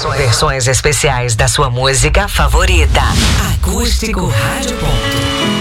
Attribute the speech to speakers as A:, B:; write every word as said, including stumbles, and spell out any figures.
A: Versões especiais da sua música favorita. Acústico Rádio Ponto.